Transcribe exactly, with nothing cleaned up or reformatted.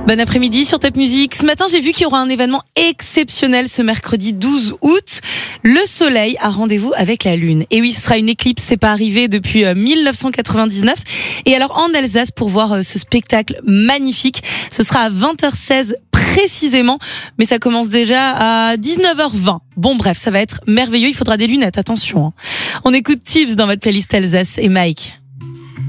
Bon après-midi sur Top Music. Ce matin, j'ai vu qu'il y aura un événement exceptionnel ce mercredi douze août. Le soleil a rendez-vous avec la lune. Et oui, ce sera une éclipse, c'est pas arrivé depuis mille neuf cent quatre-vingt-dix-neuf. Et alors en Alsace, pour voir ce spectacle magnifique, ce sera à vingt heures seize précisément, mais ça commence déjà à dix-neuf heures vingt. Bon bref, ça va être merveilleux, il faudra des lunettes, attention. On écoute Tibbs dans votre playlist Alsace et Mike.